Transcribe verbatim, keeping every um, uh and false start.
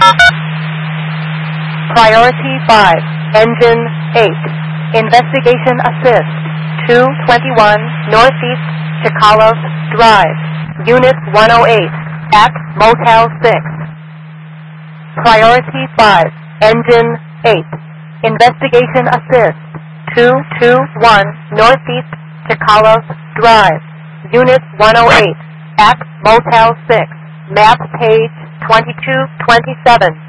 Priority five, Engine eight. Investigation Assist, two twenty-one Northeast Chikalos Drive, Unit one oh eight, at Motel six. Priority five, Engine eight. Investigation Assist, two twenty-one Northeast Chikalos Drive, Unit one oh eight, at Motel six. Map page twenty-two twenty-seven.